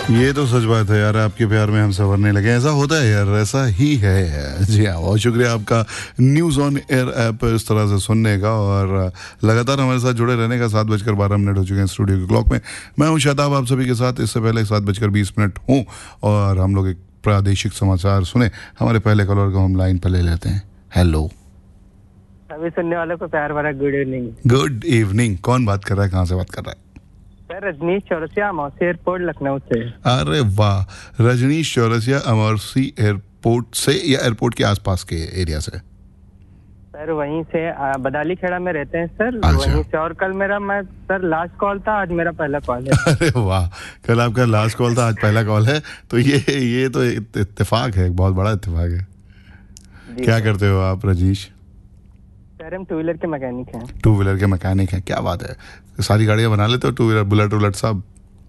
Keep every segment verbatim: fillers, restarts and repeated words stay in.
ये तो सच बात है यार, आपके प्यार में हम संवरने लगे। ऐसा होता है यार, ऐसा ही है। जी हाँ, बहुत शुक्रिया आपका न्यूज़ ऑन एयर ऐप इस तरह से सुनने का और लगातार हमारे साथ जुड़े रहने का। सात बजकर बारह मिनट हो चुके हैं स्टूडियो के क्लॉक में। मैं हूँ शादाब, आप सभी के साथ। इससे पहले सात बजकर बीस मिनट हूँ और हम लोग एक प्रादेशिक समाचार सुने। हमारे पहले कॉलर को हम लाइन पर ले लेते हैं। हेलो, सभी सुनने वालों को प्यार भरा गुड इवनिंग। Good evening. कौन बात कर रहा है, कहाँ से बात कर रहा है? सर रजनीश चौरसिया, अमौसी एयरपोर्ट, लखनऊ से। अरे वाह, रजनीश चौरसिया अमौसी एयरपोर्ट से या एयरपोर्ट के आसपास के एरिया से? सर वहीं से आ, बदाली खेड़ा में रहते हैं सर। अच्छा। वहीं से। और कल मेरा मैं सर लास्ट कॉल था, आज मेरा पहला कॉल है। अरे वाह, कल आपका लास्ट कॉल था, आज पहला कॉल है। तो ये ये तो इत- इत्तेफाक है, बहुत बड़ा इत्तेफाक है। जी क्या सर। करते हो आप रजनीश? सर हम टू व्हीलर के मैकेनिक हैं। टू व्हीलर के मैकेनिक हैं, क्या बात है। सारी गाड़ियां बना लेते हो, टू व्हीलर, बुलेट उलट सब?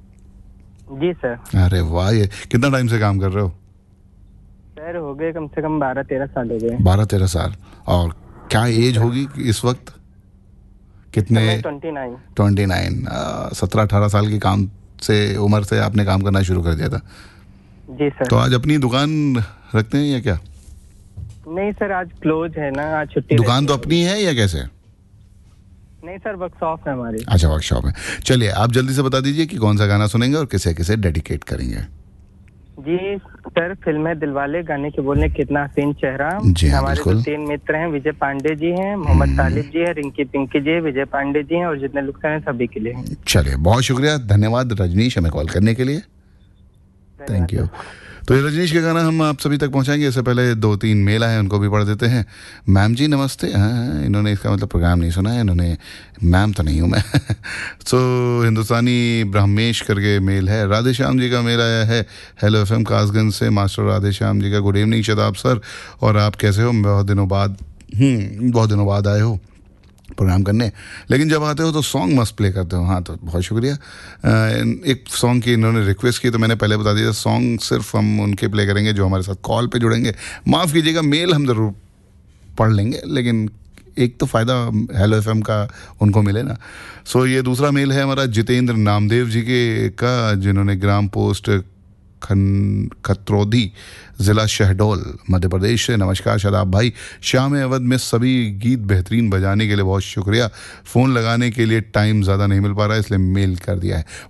जी सर। अरे वाह, ये कितना टाइम से काम कर रहे हो? सर हो गए कम से कम बारह तेरह साल हो गए। बारह तेरह साल। और क्या एज होगी इस वक्त? कितने? Twenty nine. Twenty nine. सत्रह अठारह साल की काम से उम्र से आपने काम करना शुरू कर दिया था। जी सर। तो आज अपनी दुकान रखते हैं या क्या? नहीं सर, आज क्लोज है ना, आज छुट्टी। दुकान तो रहती अपनी है या कैसे? है। नहीं सर, वर्कशॉप है हमारी। अच्छा, वर्कशॉप है। चलिए, आप जल्दी से बता दीजिए कि कौन सा गाना सुनेंगे और किसे किसे डेडिकेट करेंगे। जी सर, फिल्म है दिलवाले, गाने के बोलने कितना हसीन चेहरा। जी हाँ, हमारे बिल्कुल। जो तीन मित्र हैं, विजय पांडे जी हैं, मोहम्मद तालिब जी हैं, रिंकी पिंकी जी हैं, विजय पांडे जी हैं और जितने लोग हैं सभी के लिए। चलिए, बहुत शुक्रिया, धन्यवाद रजनीश हमें कॉल करने के लिए। Thank you. तो ये रजनीश के गाना हम आप सभी तक पहुंचाएंगे। इससे पहले दो तीन मेल आए, उनको भी पढ़ देते हैं। मैम जी नमस्ते। हाँ, इन्होंने इसका मतलब प्रोग्राम नहीं सुना है, इन्होंने। मैम तो नहीं हूँ मैं। सो हिंदुस्तानी ब्रह्मेश करके मेल है। राधे श्याम जी का मेल आया है। हेलो एफ एम कासगंज से मास्टर राधे श्याम जी का गुड इवनिंग शदाब सर, और आप कैसे हो? बहुत दिनों बाद हम्म बहुत दिनों बाद आए हो प्रोग्राम करने, लेकिन जब आते हो तो सॉन्ग मस्त प्ले करते हो। हाँ, तो बहुत शुक्रिया। एक सॉन्ग की इन्होंने रिक्वेस्ट की तो मैंने पहले बता दिया, सॉन्ग सिर्फ हम उनके प्ले करेंगे जो हमारे साथ कॉल पे जुड़ेंगे। माफ़ कीजिएगा, मेल हम ज़रूर पढ़ लेंगे, लेकिन एक तो फ़ायदा हेलो एफएम का उनको मिले ना। सो ये दूसरा मेल है हमारा जितेंद्र नामदेव जी के का, जिन्होंने ग्राम पोस्ट खन खत्रोदी, ज़िला शहडोल, मध्य प्रदेश से। नमस्कार शादाब भाई, शाम अवध में सभी गीत बेहतरीन बजाने के लिए बहुत शुक्रिया। फ़ोन लगाने के लिए टाइम ज़्यादा नहीं मिल पा रहा है, इसलिए मेल कर दिया है।